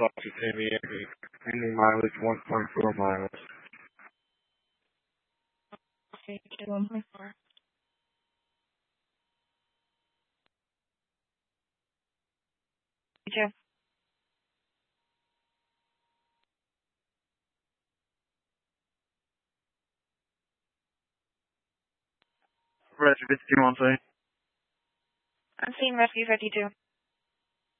Foster Tammy Yankee. Ending mileage 1.4 miles. Okay, 1.4. Jeff. Rescue 52 on site. I'm seeing Rescue 52.